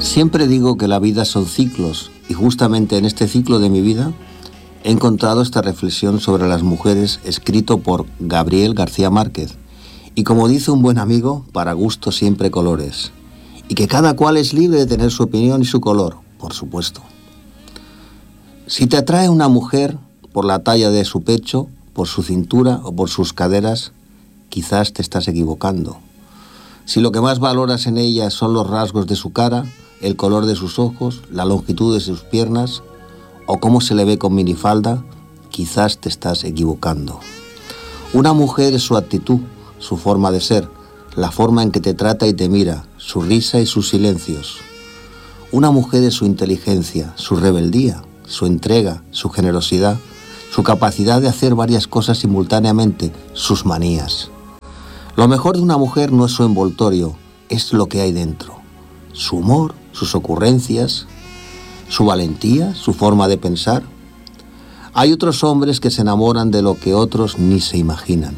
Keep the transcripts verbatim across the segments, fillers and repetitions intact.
Siempre digo que la vida son ciclos y justamente en este ciclo de mi vida he encontrado esta reflexión sobre las mujeres escrito por Gabriel García Márquez y como dice un buen amigo, para gusto siempre colores y que cada cual es libre de tener su opinión y su color, por supuesto. Si te atrae una mujer por la talla de su pecho, por su cintura o por sus caderas, quizás te estás equivocando. Si lo que más valoras en ella son los rasgos de su cara, el color de sus ojos, la longitud de sus piernas o cómo se le ve con minifalda, quizás te estás equivocando. Una mujer es su actitud, su forma de ser, la forma en que te trata y te mira, su risa y sus silencios. Una mujer es su inteligencia, su rebeldía, su entrega, su generosidad, su capacidad de hacer varias cosas simultáneamente, sus manías. Lo mejor de una mujer no es su envoltorio, es lo que hay dentro. Su humor, sus ocurrencias, su valentía, su forma de pensar. Hay otros hombres que se enamoran de lo que otros ni se imaginan.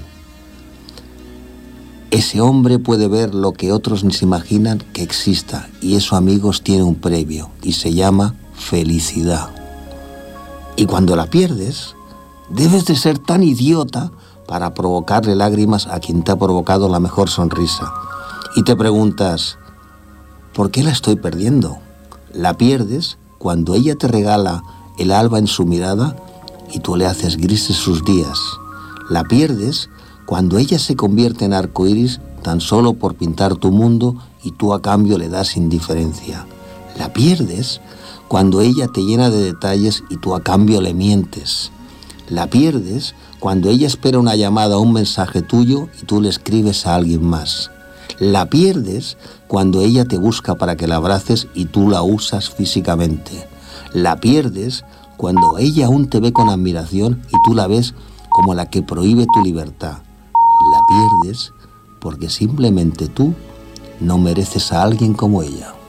Ese hombre puede ver lo que otros ni se imaginan que exista y eso, amigos, tiene un premio y se llama felicidad. Y cuando la pierdes, debes de ser tan idiota para provocarle lágrimas a quien te ha provocado la mejor sonrisa. Y te preguntas, ¿por qué la estoy perdiendo? La pierdes cuando ella te regala el alba en su mirada y tú le haces grises sus días. La pierdes cuando ella se convierte en arcoíris tan solo por pintar tu mundo y tú a cambio le das indiferencia. La pierdes cuando ella te llena de detalles y tú a cambio le mientes. La pierdes cuando ella espera una llamada o un mensaje tuyo y tú le escribes a alguien más. La pierdes cuando ella te busca para que la abraces y tú la usas físicamente. La pierdes cuando ella aún te ve con admiración y tú la ves como la que prohíbe tu libertad. La pierdes porque simplemente tú no mereces a alguien como ella.